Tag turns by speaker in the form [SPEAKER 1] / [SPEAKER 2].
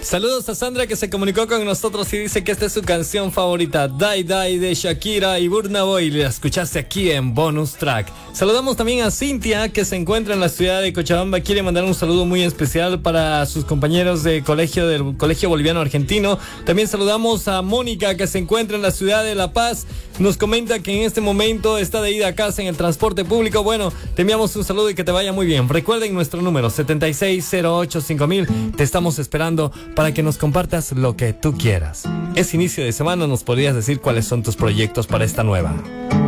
[SPEAKER 1] Saludos a Sandra, que se comunicó con nosotros y dice que esta es su canción favorita, Die Die de Shakira y Burna Boy. La escuchaste aquí en Bonus Track. Saludamos también a Cintia, que se encuentra en la ciudad de Cochabamba. Quiere mandar un saludo muy especial para sus compañeros de colegio del Colegio Boliviano Argentino. También saludamos a Mónica, que se encuentra en la ciudad de La Paz. Nos comenta que en este momento está de ida a casa en el transporte público. Bueno, te enviamos un saludo y que te vaya muy bien. Recuerden nuestro número 76085000. Te estamos esperando para que nos compartas lo que tú quieras. Es inicio de semana, nos podrías decir cuáles son tus proyectos para esta nueva.